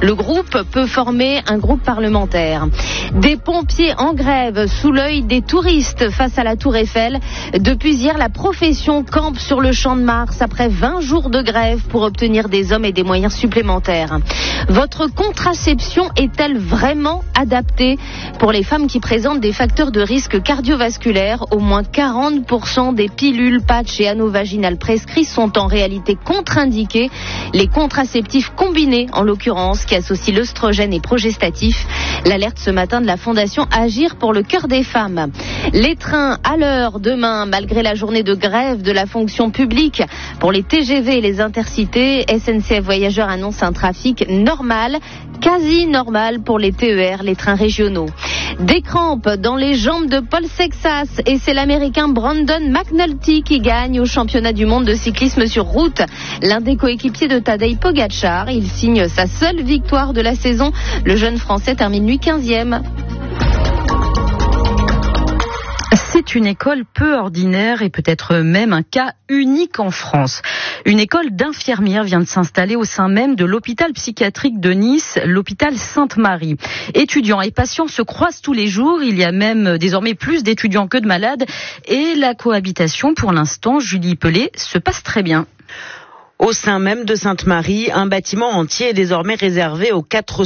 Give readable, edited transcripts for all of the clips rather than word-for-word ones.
Le groupe peut former un groupe parlementaire. Des pompiers en grève sous l'œil des touristes face à la Tour Eiffel. Depuis hier, la profession campe sur le Champ de Mars après 20 jours de grève pour obtenir des hommes et des moyens supplémentaires. Votre contraception est-elle vraiment adaptée pour les femmes qui présentent des facteurs de risque cardiovasculaire? Au moins 40% des pilules, patchs et anneaux vaginales prescrits sont en réalité contre-indiqués. Les contraceptifs combinés, en l'occurrence, qui associent l'œstrogène et progestatif. L'alerte ce matin de la Fondation Agir pour le cœur des femmes. Les trains à l'heure demain, malgré la journée de grève de la fonction publique. Pour les TGV et les intercités, SNCF Voyageurs annonce un trafic normal, quasi normal pour les TER, les trains régionaux. Des crampes dans les jambes de Paul Sexas et c'est l'Américain Brandon McNulty qui gagne au championnat du monde de cyclisme sur route. L'un des coéquipiers de Tadej Pogačar, il signe sa seule victoire de la saison. Le jeune Français termine lui 15e. C'est une école peu ordinaire et peut-être même un cas unique en France. Une école d'infirmières vient de s'installer au sein même de l'hôpital psychiatrique de Nice, l'hôpital Sainte-Marie. Étudiants et patients se croisent tous les jours. Il y a même désormais plus d'étudiants que de malades. Et la cohabitation, pour l'instant, Julie Pellet, se passe très bien. Au sein même de Sainte-Marie, un bâtiment entier est désormais réservé aux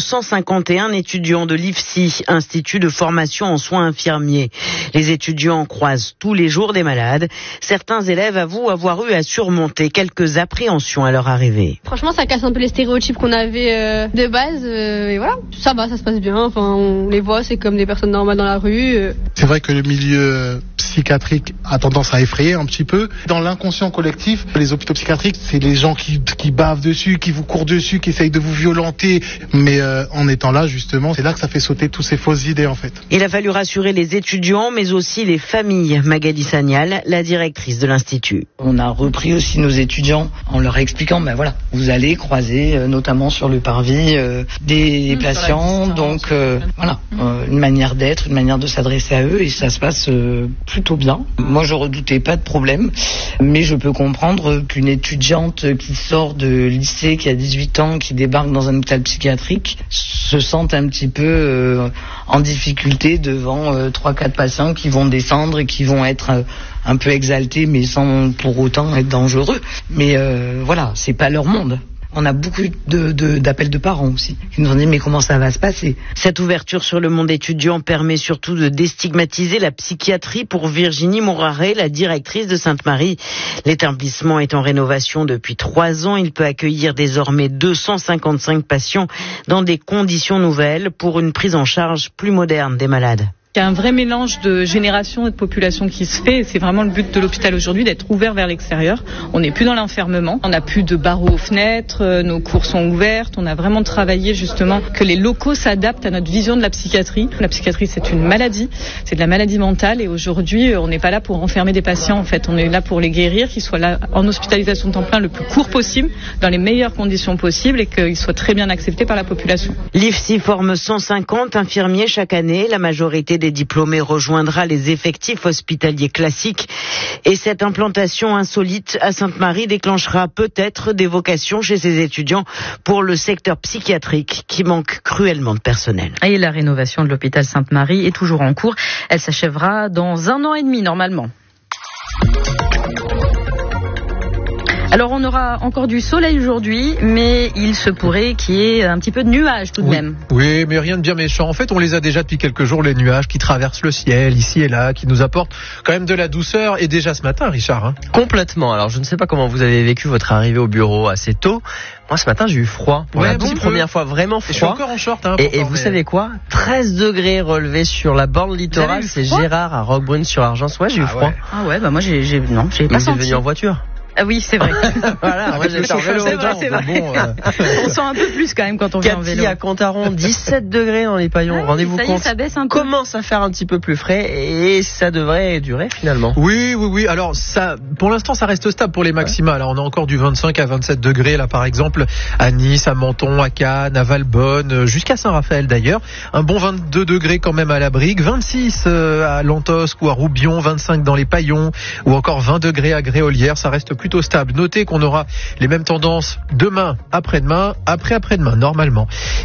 451 étudiants de l'IFSI, Institut de formation en soins infirmiers. Les étudiants croisent tous les jours des malades. Certains élèves avouent avoir eu à surmonter quelques appréhensions à leur arrivée. Franchement, ça casse un peu les stéréotypes qu'on avait de base. Et voilà, ça va, ça se passe bien. Enfin, on les voit, c'est comme des personnes normales dans la rue. C'est vrai que le milieu psychiatrique a tendance à effrayer un petit peu. Dans l'inconscient collectif, les hôpitaux psychiatriques, c'est les gens qui bavent dessus, qui vous courent dessus, qui essayent de vous violenter. Mais en étant là, justement, c'est là que ça fait sauter toutes ces fausses idées, en fait. Il a fallu rassurer les étudiants, mais aussi les familles. Magali Sagnal, la directrice de l'Institut. On a repris aussi nos étudiants en leur expliquant, voilà, vous allez croiser, notamment sur le parvis, des patients. Donc, voilà, une manière d'être, une manière de s'adresser à eux, et ça se passe plutôt bien. Moi, je redoutais pas de problème, mais je peux comprendre qu'une étudiante qui sort de lycée, qui a 18 ans, qui débarque dans un hôpital psychiatrique, se sente un petit peu en difficulté devant 3-4 patients qui vont descendre et qui vont être un peu exaltés, mais sans pour autant être dangereux. Mais voilà, c'est pas leur monde. On a beaucoup d'appels de parents aussi qui nous ont dit mais comment ça va se passer. Cette ouverture sur le monde étudiant permet surtout de déstigmatiser la psychiatrie pour Virginie Mouraret, la directrice de Sainte-Marie. L'établissement est en rénovation depuis 3 ans. Il peut accueillir désormais 255 patients dans des conditions nouvelles pour une prise en charge plus moderne des malades. Il y a un vrai mélange de génération et de population qui se fait. C'est vraiment le but de l'hôpital aujourd'hui, d'être ouvert vers l'extérieur. On n'est plus dans l'enfermement. On n'a plus de barreaux aux fenêtres. Nos cours sont ouvertes. On a vraiment travaillé justement que les locaux s'adaptent à notre vision de la psychiatrie. La psychiatrie, c'est une maladie. C'est de la maladie mentale. Et aujourd'hui, on n'est pas là pour enfermer des patients. En fait, on est là pour les guérir, qu'ils soient là en hospitalisation de temps plein le plus court possible, dans les meilleures conditions possibles et qu'ils soient très bien acceptés par la population. L'IFSI forme 150 infirmiers chaque année. La majorité des diplômés rejoindra les effectifs hospitaliers classiques. Et cette implantation insolite à Sainte-Marie déclenchera peut-être des vocations chez ces étudiants pour le secteur psychiatrique qui manque cruellement de personnel. Et la rénovation de l'hôpital Sainte-Marie est toujours en cours. Elle s'achèvera dans 1 an et demi normalement. Alors on aura encore du soleil aujourd'hui, mais il se pourrait qu'il y ait un petit peu de nuages tout de même. Oui, mais rien de bien méchant. En fait, on les a déjà depuis quelques jours, les nuages qui traversent le ciel, ici et là, qui nous apportent quand même de la douceur. Et déjà ce matin, Richard. Complètement. Alors je ne sais pas comment vous avez vécu votre arrivée au bureau assez tôt. Moi ce matin j'ai eu froid. Pour la première fois, vraiment froid. Et je suis encore en short. Et vous savez quoi, 13 degrés relevés sur la borne littorale. C'est Gérard à Roquebrune-sur-Argence. Ouais, j'ai eu froid. Ah ouais, moi j'ai pas senti. Vous êtes venu en voiture? Ah oui, c'est vrai. Voilà, moi j'étais en vélo. C'est vrai. Bon, on sent un peu plus quand même quand on vient en vélo. Cathy à Contaron, 17 degrés dans les paillons. Rendez-vous compte. Ça baisse un peu. Commence à faire un petit peu plus frais et ça devrait durer finalement. Oui. Alors ça, pour l'instant, ça reste stable pour les maxima. Alors on a encore du 25 à 27 degrés là, par exemple, à Nice, à Menton, à Cannes, à Valbonne, jusqu'à Saint-Raphaël d'ailleurs. Un bon 22 degrés quand même à la Brigue, 26 à Lantosque ou à Roubion, 25 dans les Paillons ou encore 20 degrés à Gréolière. Ça reste plutôt stable. Notez qu'on aura les mêmes tendances demain, après-demain, après-après-demain, normalement.